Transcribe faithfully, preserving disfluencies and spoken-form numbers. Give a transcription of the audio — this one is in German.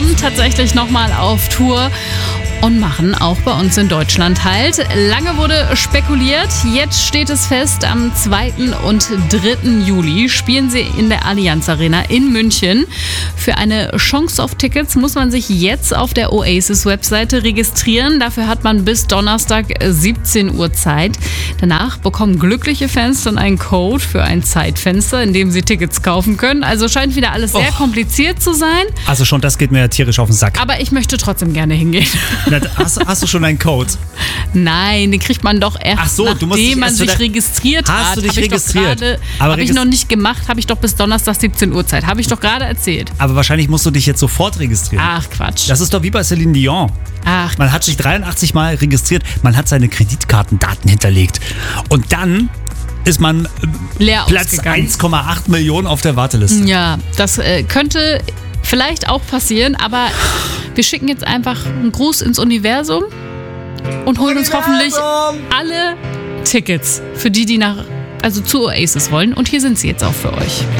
kommen tatsächlich nochmal auf Tour und machen auch bei uns in Deutschland halt. Lange wurde spekuliert, jetzt steht es fest, am zweiten und dritten Juli spielen sie in der Allianz Arena in München. Für eine Chance auf Tickets muss man sich jetzt auf der Oasis-Webseite registrieren. Dafür hat man bis Donnerstag siebzehn Uhr Zeit. Danach bekommen glückliche Fans dann einen Code für ein Zeitfenster, in dem sie Tickets kaufen können. Also scheint wieder alles sehr Och. kompliziert zu sein. Also schon, das geht mir tierisch auf den Sack. Aber ich möchte trotzdem gerne hingehen. Na, hast, hast du schon einen Code? Nein, den kriegt man doch erst, Ach so, du musst dich nachdem man erst zu sich der- registriert Hast hat. du dich Hab ich registriert? Habe Aber ich regis- noch nicht gemacht, habe ich doch bis Donnerstag siebzehn Uhr Zeit. Habe ich doch gerade erzählt. Aber wahrscheinlich musst du dich jetzt sofort registrieren. Ach, Quatsch. Das ist doch wie bei Celine Dion. Ach, Man hat sich dreiundachtzig Mal registriert, man hat seine Kreditkartendaten hinterlegt. Und dann ist man äh, leer Platz ausgegangen. eins Komma acht Millionen auf der Warteliste. Ja, das äh, könnte vielleicht auch passieren, aber wir schicken jetzt einfach einen Gruß ins Universum und holen uns hoffentlich alle Tickets für die, die nach, also zu Oasis wollen. Und hier sind sie jetzt auch für euch.